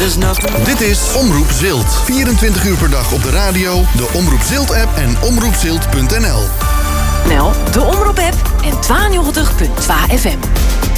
There's nothing. Dit is Omroep Zilt. 24 uur per dag op de radio, de Omroep Zilt-app en omroepzilt.nl. De Omroep-app en 92.2 FM.